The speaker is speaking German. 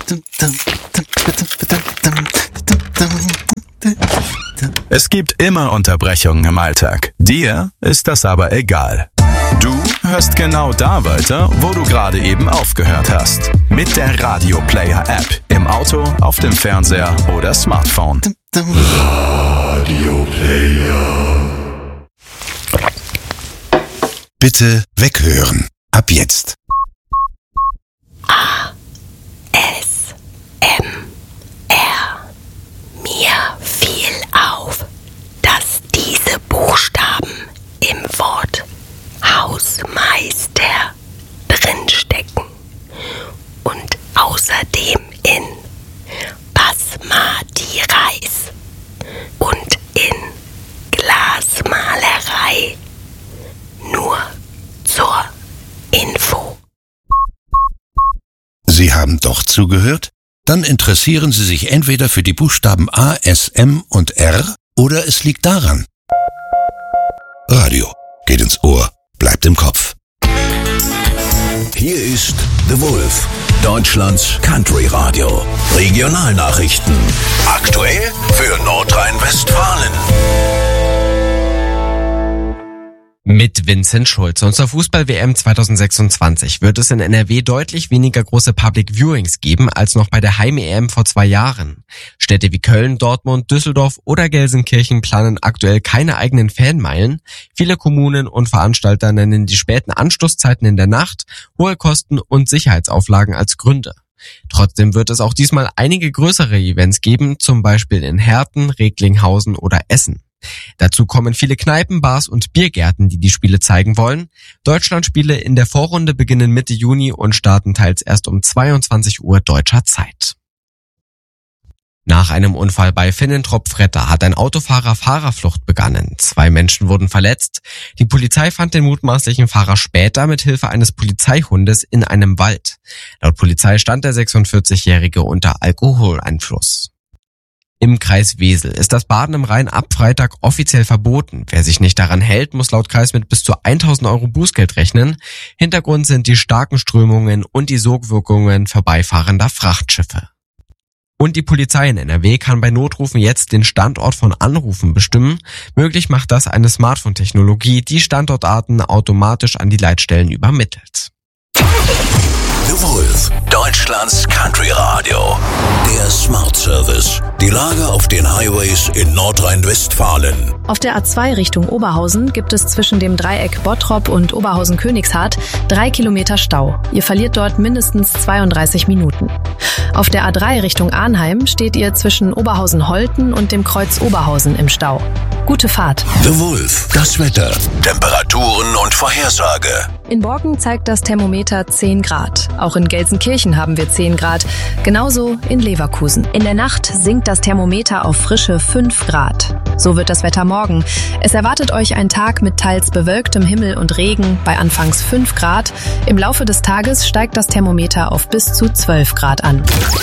Es gibt immer Unterbrechungen im Alltag. Dir ist das aber egal. Du hörst genau da weiter, wo du gerade eben aufgehört hast. Mit der Radio Player App. Im Auto, auf dem Fernseher oder Smartphone. Radio Player. Bitte weghören. Ab jetzt. Mir fiel auf, dass diese Buchstaben im Wort Hausmeister drinstecken und außerdem in Basmati Reis und in Glasmalerei. Nur zur Info. Sie haben doch zugehört? Dann interessieren Sie sich entweder für die Buchstaben A, S, M und R oder es liegt daran. Radio geht ins Ohr, bleibt im Kopf. Hier ist The Wolf, Deutschlands Country Radio. Regionalnachrichten. Aktuell für Nordrhein-Westfalen. Mit Vincent Schulz und zur Fußball-WM 2026 wird es in NRW deutlich weniger große Public Viewings geben als noch bei der Heim-EM vor 2 Jahren. Städte wie Köln, Dortmund, Düsseldorf oder Gelsenkirchen planen aktuell keine eigenen Fanmeilen. Viele Kommunen und Veranstalter nennen die späten Anstoßzeiten in der Nacht, hohe Kosten und Sicherheitsauflagen als Gründe. Trotzdem wird es auch diesmal einige größere Events geben, zum Beispiel in Herten, Recklinghausen oder Essen. Dazu kommen viele Kneipen, Bars und Biergärten, die die Spiele zeigen wollen. Deutschlandspiele in der Vorrunde beginnen Mitte Juni und starten teils erst um 22 Uhr deutscher Zeit. Nach einem Unfall bei Finnentrop-Fretter hat ein Autofahrer Fahrerflucht begangen. 2 Menschen wurden verletzt. Die Polizei fand den mutmaßlichen Fahrer später mit Hilfe eines Polizeihundes in einem Wald. Laut Polizei stand der 46-Jährige unter Alkoholeinfluss. Im Kreis Wesel ist das Baden im Rhein ab Freitag offiziell verboten. Wer sich nicht daran hält, muss laut Kreis mit bis zu 1.000 € Bußgeld rechnen. Hintergrund sind die starken Strömungen und die Sogwirkungen vorbeifahrender Frachtschiffe. Und die Polizei in NRW kann bei Notrufen jetzt den Standort von Anrufen bestimmen. Möglich macht das eine Smartphone-Technologie, die Standortarten automatisch an die Leitstellen übermittelt. The Wolf, Deutschlands Country Radio. Der Smart Service. Die Lage auf den Highways in Nordrhein-Westfalen. Auf der A2 Richtung Oberhausen gibt es zwischen dem Dreieck Bottrop und Oberhausen-Königshardt 3 Kilometer Stau. Ihr verliert dort mindestens 32 Minuten. Auf der A3 Richtung Arnheim steht ihr zwischen Oberhausen-Holten und dem Kreuz Oberhausen im Stau. Gute Fahrt. The Wolf, das Wetter, Temperaturen und Vorhersage. In Borken zeigt das Thermometer 10 Grad. Auch in Gelsenkirchen haben wir 10 Grad. Genauso in Leverkusen. In der Nacht sinkt das Thermometer auf frische 5 Grad. So wird das Wetter morgen. Es erwartet euch ein Tag mit teils bewölktem Himmel und Regen bei anfangs 5 Grad. Im Laufe des Tages steigt das Thermometer auf bis zu 12 Grad an.